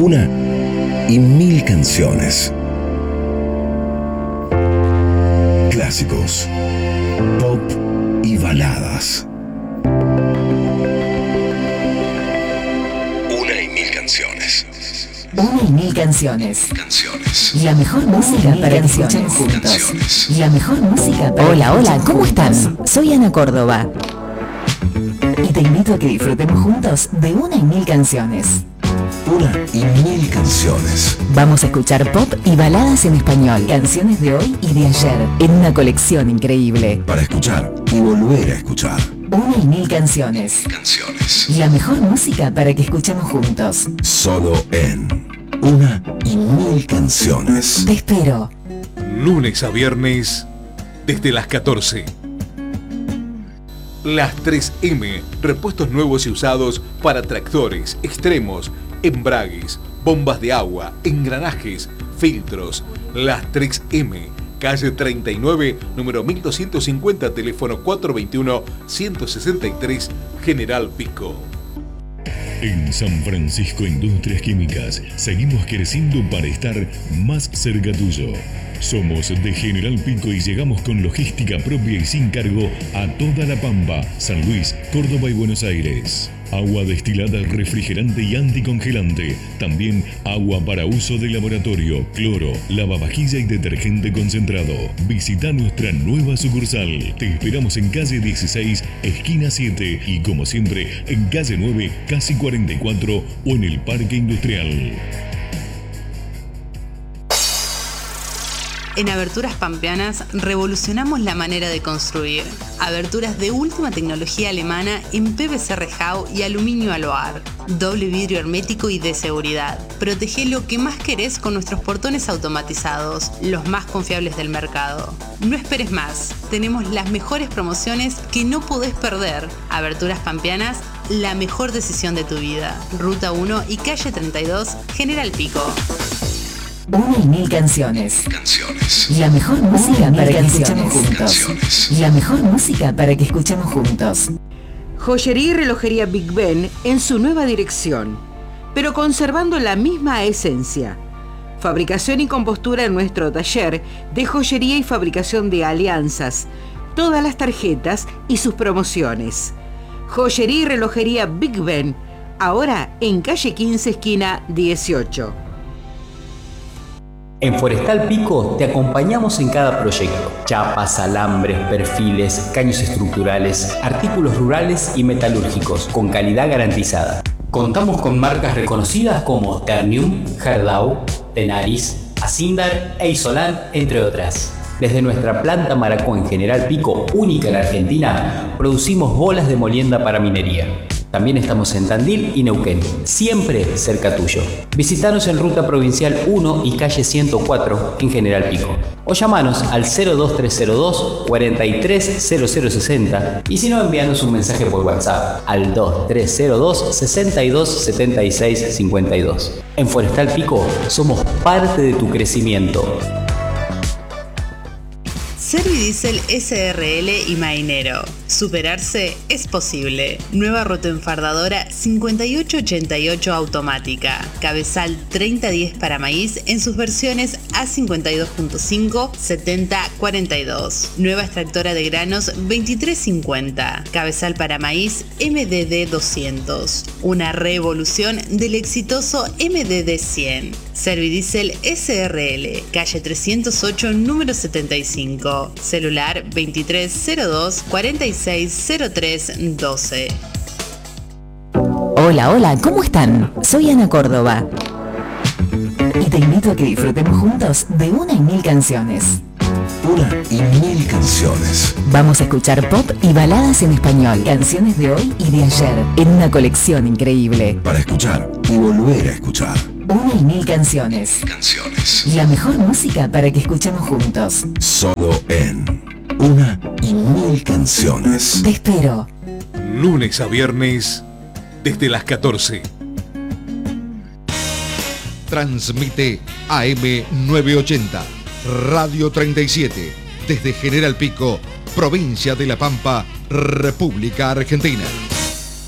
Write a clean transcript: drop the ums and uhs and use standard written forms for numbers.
Una y mil canciones. Clásicos, pop y baladas. Una y mil canciones. Una y mil canciones. Canciones. La mejor música para que escuchemos juntos. Canciones. La mejor música para... Hola, ¿cómo están? Soy Ana Córdoba. Y te invito a que disfrutemos juntos de una y mil canciones. Una y mil canciones. Vamos a escuchar pop y baladas en español. Canciones de hoy y de ayer. En una colección increíble. Para escuchar y volver a escuchar. Una y mil canciones. Canciones. La mejor música para que escuchemos juntos. Solo en Una y mil canciones. Te espero. Lunes a viernes, desde las 14. Las 3M, repuestos nuevos y usados para tractores, extremos, embragues, bombas de agua, engranajes, filtros. Las 3M, calle 39, número 1250, teléfono 421-163, General Pico. En San Francisco Industrias Químicas seguimos creciendo para estar más cerca tuyo. Somos de General Pico y llegamos con logística propia y sin cargo a toda La Pampa, San Luis, Córdoba y Buenos Aires. Agua destilada, refrigerante y anticongelante. También agua para uso de laboratorio, cloro, lavavajilla y detergente concentrado. Visita nuestra nueva sucursal. Te esperamos en calle 16, esquina 7 y como siempre en calle 9, casi 44 o en el Parque Industrial. En Aberturas Pampeanas revolucionamos la manera de construir. Aberturas de última tecnología alemana en PVC rejao y aluminio aloar. Doble vidrio hermético y de seguridad. Protege lo que más querés con nuestros portones automatizados, los más confiables del mercado. No esperes más. Tenemos las mejores promociones que no podés perder. Aberturas Pampeanas, la mejor decisión de tu vida. Ruta 1 y calle 32, General Pico. Una y mil canciones. Canciones. La mejor música para que escuchemos juntos. Canciones. La mejor música para que escuchemos juntos. Joyería y relojería Big Ben en su nueva dirección, pero conservando la misma esencia. Fabricación y compostura en nuestro taller de joyería y fabricación de alianzas, todas las tarjetas y sus promociones. Joyería y relojería Big Ben, ahora en calle 15, esquina 18. En Forestal Pico te acompañamos en cada proyecto. Chapas, alambres, perfiles, caños estructurales, artículos rurales y metalúrgicos, con calidad garantizada. Contamos con marcas reconocidas como Ternium, Gerdau, Tenaris, Asindar e Isolan, entre otras. Desde nuestra planta Maracó en General Pico, única en Argentina, producimos bolas de molienda para minería. También estamos en Tandil y Neuquén, siempre cerca tuyo. Visítanos en Ruta Provincial 1 y calle 104 en General Pico. O llamanos al 02302 430060 y si no, envíanos un mensaje por WhatsApp al 2302 62 76 52. En Forestal Pico somos parte de tu crecimiento. Servidiesel SRL y Mainero. Superarse es posible. Nueva rotoenfardadora 5888 automática. Cabezal 3010 para maíz en sus versiones A52.5, 7042. Nueva extractora de granos 2350. Cabezal para maíz MDD 200. Una revolución del exitoso MDD 100. Servidiesel SRL, calle 308, número 75. Celular 2302 4603 12. Hola, ¿cómo están? Soy Ana Córdoba. Y te invito a que disfrutemos juntos de una y mil canciones. Una y mil canciones. Vamos a escuchar pop y baladas en español. Canciones de hoy y de ayer. En una colección increíble. Para escuchar y volver a escuchar. Una y mil canciones. Canciones. La mejor música para que escuchemos juntos. Solo en Una y mil canciones. Te espero. Lunes a viernes, desde las 14. Transmite AM 980, Radio 37, desde General Pico, provincia de La Pampa, República Argentina.